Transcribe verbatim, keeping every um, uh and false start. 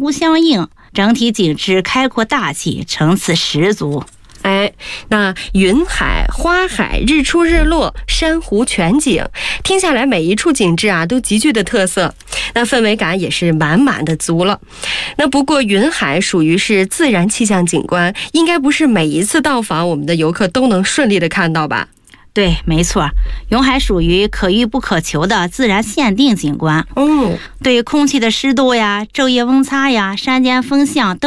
互相应，整体景致开阔大气，层次十足。 哎，那云海、花海、日出日落、珊瑚全景，听下来每一处景致啊都极具的特色，那氛围感也是满满的足了。那不过云海属于是自然气象景观，应该不是每一次到访我们的游客都能顺利的看到吧？ 对，没错，云海属于可遇不可求的自然限定景观。 嗯， 对空气的湿度呀、昼夜温差呀、山间风向都